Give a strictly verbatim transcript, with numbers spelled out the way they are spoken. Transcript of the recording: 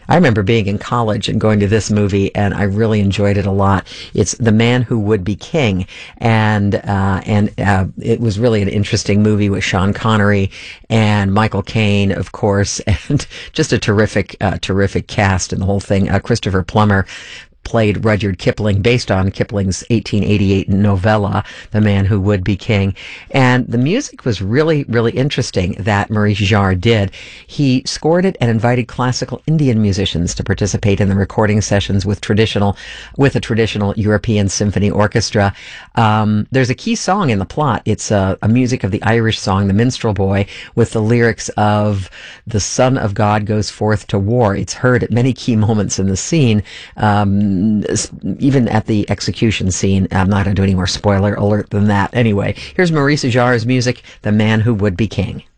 I remember being in college and going to this movie, and I really enjoyed it a lot. It's The Man Who Would Be King, and uh, and uh, it was really an interesting movie with Sean Connery and Michael Caine, of course, and just a terrific, uh, terrific cast and the whole thing. Uh, Christopher Plummer played Rudyard Kipling, based on Kipling's eighteen eighty-eight novella, The Man Who Would Be King. And the music was really, really interesting that Maurice Jarre did. He scored it and invited classical Indian musicians to participate in the recording sessions with traditional, with a traditional European symphony orchestra. Um, there's a key song in the plot. It's a, a music of the Irish song, The Minstrel Boy, with the lyrics of "The Son of God goes forth to war." It's heard at many key moments in the scene. Um, even at the execution scene. I'm not going to do any more spoiler alert than that. Anyway, here's Maurice Jarre's music, The Man Who Would Be King.